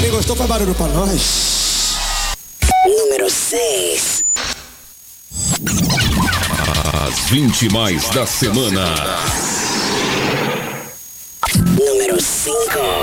Quem gostou faz barulho pra nós. Número 6. As 20 mais da semana. Número 5.